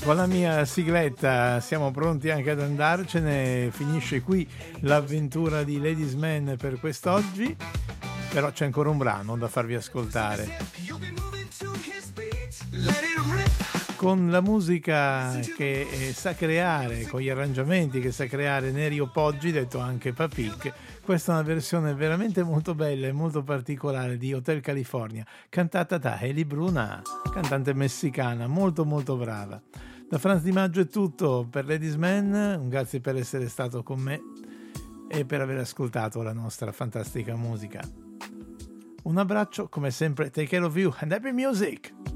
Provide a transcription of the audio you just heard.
Con la mia sigletta siamo pronti anche ad andarcene, finisce qui l'avventura di Ladies Man per quest'oggi, però c'è ancora un brano da farvi ascoltare. Con la musica che sa creare, con gli arrangiamenti che sa creare Nerio Poggi, detto anche Papic, questa è una versione veramente molto bella e molto particolare di Hotel California, cantata da Eli Bruna, cantante messicana, molto molto brava. Da Franz Di Maggio è tutto per Ladies Man, un grazie per essere stato con me e per aver ascoltato la nostra fantastica musica. Un abbraccio, come sempre, take care of you and happy music!